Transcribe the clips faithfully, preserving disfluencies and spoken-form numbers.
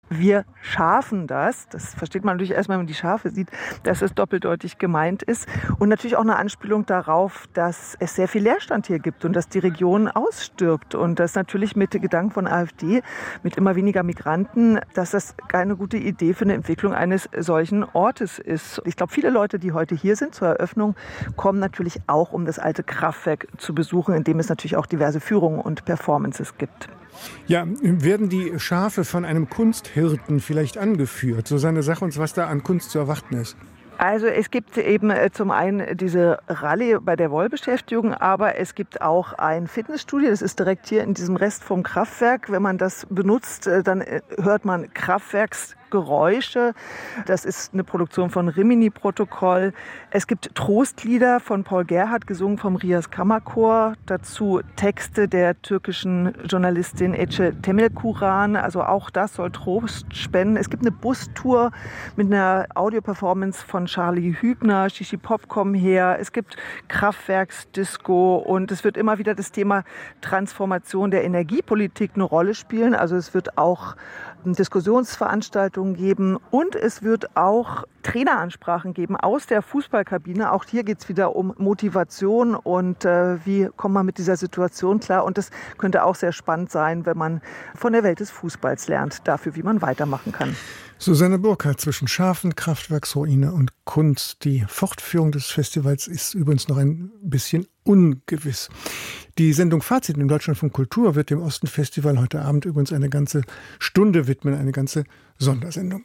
wir schafen das. Das versteht man natürlich erst, wenn man die Schafe sieht, dass es doppeldeutig gemeint ist. Und natürlich auch eine Anspielung darauf, dass es sehr viel Leerstand hier gibt und dass die Region ausstirbt. Und das natürlich mit dem Gedanken von AfD, mit immer weniger Migranten, dass das keine gute Idee für eine Entwicklung eines solchen Ortes ist. Ich glaube, viele Leute, die heute hier sind zur Eröffnung, kommen natürlich auch, um das alte Kraftwerk zu besuchen, in dem es natürlich auch diverse Führungen und Performances gibt. Ja, werden die Schafe von einem Kunsthirten vielleicht angeführt? Susanne, sag uns, was da an Kunst zu erwarten ist. Also es gibt eben zum einen diese Rallye bei der Wollbeschäftigung, aber es gibt auch ein Fitnessstudio, das ist direkt hier in diesem Rest vom Kraftwerk. Wenn man das benutzt, dann hört man Kraftwerksgeräusche. Das ist eine Produktion von Rimini-Protokoll. Es gibt Trostlieder von Paul Gerhardt, gesungen vom Rias Kammerchor. Dazu Texte der türkischen Journalistin Ece Temelkuran. Also auch das soll Trost spenden. Es gibt eine Bustour mit einer Audioperformance von Charlie Hübner, Shishi Pop kommen her. Es gibt Kraftwerksdisco und es wird immer wieder das Thema Transformation der Energiepolitik eine Rolle spielen. Also es wird auch Diskussionsveranstaltungen geben und es wird auch Traineransprachen geben aus der Fußballkabine. Auch hier geht es wieder um Motivation und äh, wie kommt man mit dieser Situation klar. Und das könnte auch sehr spannend sein, wenn man von der Welt des Fußballs lernt, dafür, wie man weitermachen kann. Susanne Burkhardt, zwischen Schafen, Kraftwerksruine und Kunst. Die Fortführung des Festivals ist übrigens noch ein bisschen ungewiss. Die Sendung Fazit im Deutschlandfunk Kultur wird dem Osten-Festival heute Abend übrigens eine ganze Stunde widmen, eine ganze Sondersendung.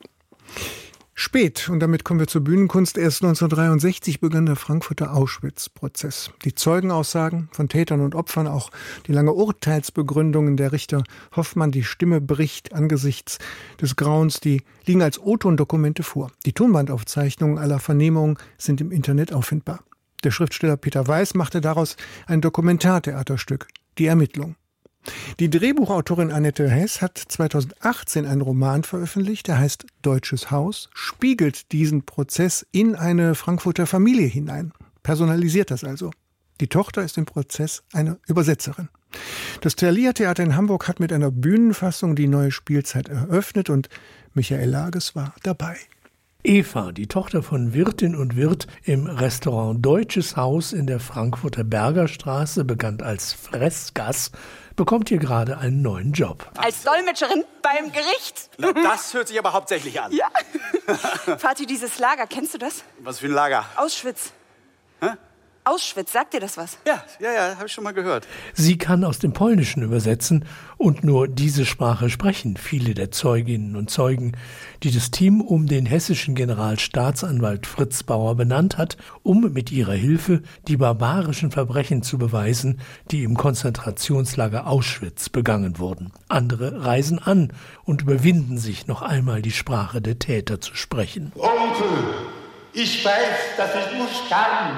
Spät, und damit kommen wir zur Bühnenkunst. Erst neunzehnhundertdreiundsechzig begann der Frankfurter Auschwitz-Prozess. Die Zeugenaussagen von Tätern und Opfern, auch die lange Urteilsbegründungen der Richter Hoffmann, die Stimme bricht angesichts des Grauens, die liegen als O-Ton-Dokumente vor. Die Tonbandaufzeichnungen aller Vernehmungen sind im Internet auffindbar. Der Schriftsteller Peter Weiß machte daraus ein Dokumentartheaterstück, Die Ermittlung. Die Drehbuchautorin Annette Hess hat zweitausendachtzehn einen Roman veröffentlicht, der heißt Deutsches Haus, spiegelt diesen Prozess in eine Frankfurter Familie hinein, personalisiert das also. Die Tochter ist im Prozess eine Übersetzerin. Das Thalia Theater in Hamburg hat mit einer Bühnenfassung die neue Spielzeit eröffnet und Michael Lages war dabei. Eva, die Tochter von Wirtin und Wirt im Restaurant Deutsches Haus in der Frankfurter Bergerstraße, bekannt als Fressgass, bekommt hier gerade einen neuen Job. Als Dolmetscherin beim Gericht. Na, das hört sich aber hauptsächlich an. Ja. Vati, dieses Lager, kennst du das? Was für ein Lager? Auschwitz. Hä? Auschwitz, sagt dir das was? Ja, ja, ja, habe ich schon mal gehört. Sie kann aus dem Polnischen übersetzen und nur diese Sprache sprechen viele der Zeuginnen und Zeugen, die das Team um den hessischen Generalstaatsanwalt Fritz Bauer benannt hat, um mit ihrer Hilfe die barbarischen Verbrechen zu beweisen, die im Konzentrationslager Auschwitz begangen wurden. Andere reisen an und überwinden sich, noch einmal die Sprache der Täter zu sprechen. Onkel, ich weiß, dass ich muss sterben,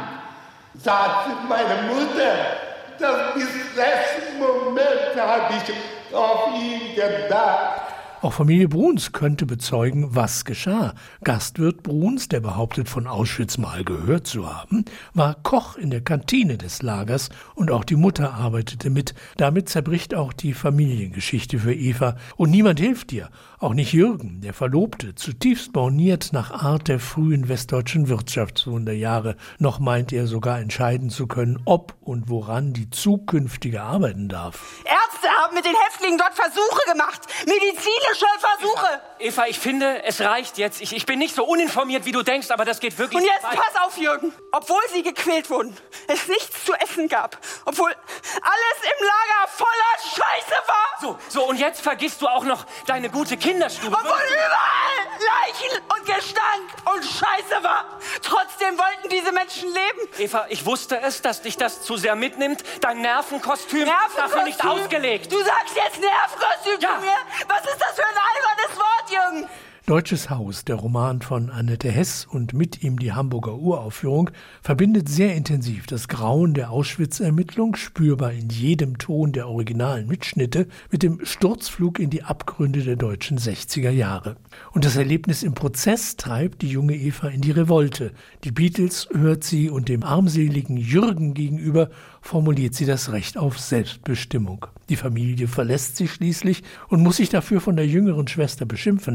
sagte meine Mutter. Das bis letzten Moment habe ich auf ihn gedacht. Auch Familie Bruns könnte bezeugen, was geschah. Gastwirt Bruns, der behauptet, von Auschwitz mal gehört zu haben, war Koch in der Kantine des Lagers und auch die Mutter arbeitete mit. Damit zerbricht auch die Familiengeschichte für Eva. Und niemand hilft ihr, auch nicht Jürgen, der Verlobte, zutiefst borniert nach Art der frühen westdeutschen Wirtschaftswunderjahre. Noch meint er sogar entscheiden zu können, ob und woran die zukünftige arbeiten darf. Ärzte haben mit den Häftlingen dort Versuche gemacht. Medizinische Versuche. Eva, Eva, ich finde, es reicht jetzt. Ich, ich bin nicht so uninformiert, wie du denkst, aber das geht wirklich Und jetzt weit. pass auf, Jürgen. Obwohl sie gequält wurden, es nichts zu essen gab, obwohl alles im Lager voller Scheiße war. So, so, und jetzt vergisst du auch noch deine gute Kinderstube. Obwohl überall Leichen und Gestank und Scheiße war. Trotzdem wollten diese Menschen leben. Eva, ich wusste es, dass dich das zu sehr mitnimmt. Dein Nervenkostüm, Nervenkostüm? ist dafür nicht ausgelegt. Du sagst jetzt Nervenkostüm ja. zu mir? Was ist das für ein albernes Wort, Jürgen? Deutsches Haus, der Roman von Annette Hess und mit ihm die Hamburger Uraufführung, verbindet sehr intensiv das Grauen der Auschwitz-Ermittlung, spürbar in jedem Ton der originalen Mitschnitte, mit dem Sturzflug in die Abgründe der deutschen sechziger Jahre. Und das Erlebnis im Prozess treibt die junge Eva in die Revolte. Die Beatles hört sie und dem armseligen Jürgen gegenüber formuliert sie das Recht auf Selbstbestimmung. Die Familie verlässt sie schließlich und muss sich dafür von der jüngeren Schwester beschimpfen